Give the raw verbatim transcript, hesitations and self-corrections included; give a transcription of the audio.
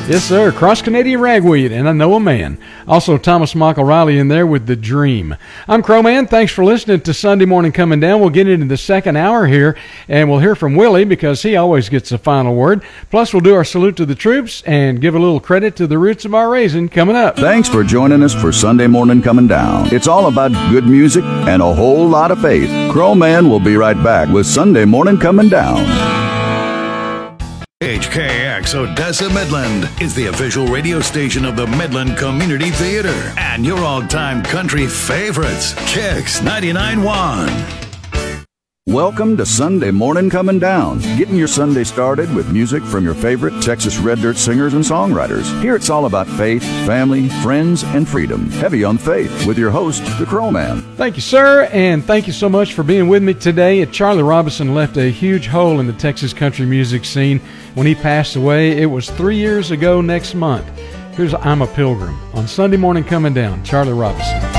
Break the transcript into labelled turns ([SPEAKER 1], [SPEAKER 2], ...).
[SPEAKER 1] Yes, sir. Cross Canadian Ragweed, and I Know a Man. Also, Thomas Michael Riley in there with The Dream. I'm Crowman. Thanks for listening to Sunday Morning Coming Down. We'll get into the second hour here, and we'll hear from Willie because he always gets the final word. Plus, we'll do our salute to the troops and give a little credit to the roots of our raising coming up.
[SPEAKER 2] Thanks for joining us for Sunday Morning Coming Down. It's all about good music and a whole lot of faith. Crowman will be right back with Sunday Morning Coming Down.
[SPEAKER 3] H K X Odessa Midland is the official radio station of the Midland Community Theater and your all-time country favorites, Kicks ninety-nine point one.
[SPEAKER 2] Welcome to Sunday Morning Coming Down, getting your Sunday started with music from your favorite Texas Red Dirt singers and songwriters. Here it's all about faith, family, friends, and freedom. Heavy on faith with your host, the Crowman.
[SPEAKER 1] Thank you, sir, and thank you so much for being with me today. Charlie Robison left a huge hole in the Texas country music scene when he passed away. It was three years ago next month. Here's I'm a Pilgrim on Sunday Morning Coming Down, Charlie Robison.